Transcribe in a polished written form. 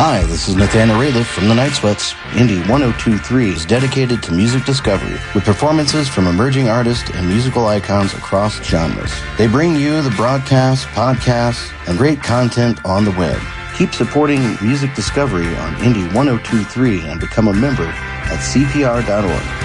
Hi, this is Nathaniel Rateliff from the Night Sweats. Indie 1023 is dedicated to music discovery with performances from emerging artists and musical icons across genres. They bring you the broadcasts, podcasts, and great content on the web. Keep supporting music discovery on Indie 1023 and become a member at CPR.org.